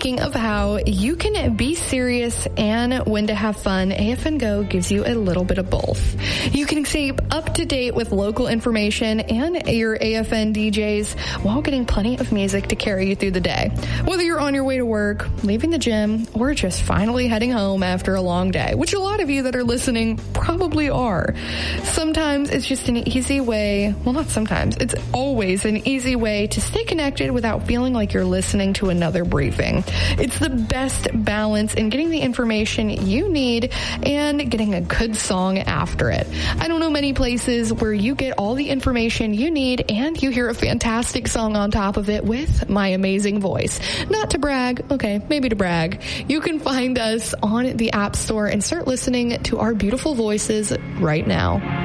speaking of how you can be serious and when to have fun, AFN Go gives you a little bit of both. You can stay up to date with local information and your AFN DJs while getting plenty of music to carry you through the day. Whether you're on your way to work, leaving the gym, or just finally heading home after a long day, which a lot of you that are listening probably are. Sometimes it's just an easy way, well, not sometimes, it's always an easy way to stay connected without feeling like you're listening to another briefing. It's the best balance in getting the information you need and getting a good song after it. I don't know many places where you get all the information you need and you hear a fantastic song on top of it with my amazing voice. Not to brag, okay, maybe to brag. You can find us on the App Store and start listening to our beautiful voices right now.